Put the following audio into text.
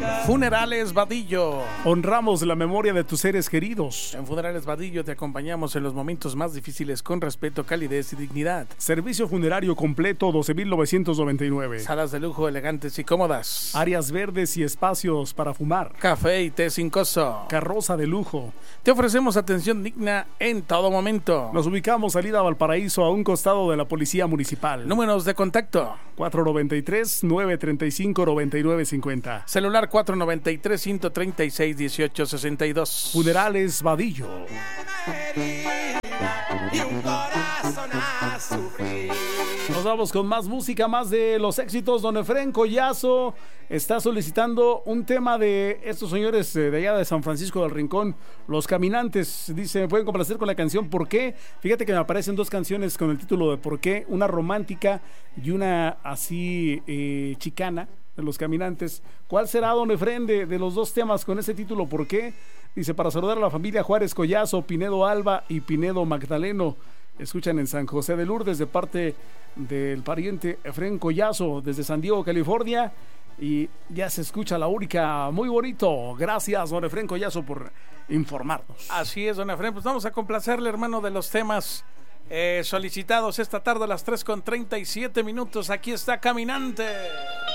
Funerales Vadillo. Honramos la memoria de tus seres queridos. En Funerales Vadillo te acompañamos en los momentos más difíciles con respeto, calidez y dignidad. Servicio funerario completo, 12,999. Salas de lujo elegantes y cómodas. Áreas verdes y espacios para fumar. Café y té sin costo. Carroza de lujo. Te ofrecemos atención digna en todo momento. Nos ubicamos salida a Valparaíso, a un costado de la Policía Municipal. Números de contacto: 493-935-9950. Celular 493-136-1862. Funerales Vadillo. Nos vamos con más música, más de los éxitos. Don Efrén Collazo está solicitando un tema de estos señores de allá de San Francisco del Rincón, Los Caminantes. Dice, pueden complacer con la canción ¿Por qué? Fíjate que me aparecen dos canciones con el título de ¿Por qué? Una romántica y una así chicana, de Los Caminantes. ¿Cuál será, don Efrén, de los dos temas con ese título ¿Por qué? Dice, para saludar a la familia Juárez Collazo, Pinedo Alba y Pinedo Magdaleno. Escuchan en San José de Lourdes de parte del pariente Efrén Collazo desde San Diego, California. Y ya se escucha la úrica, muy bonito. Gracias, don Efrén Collazo, por informarnos. Así es, don Efrén, pues vamos a complacerle, hermano, de los temas solicitados esta tarde a las 3:37. Aquí está Caminante.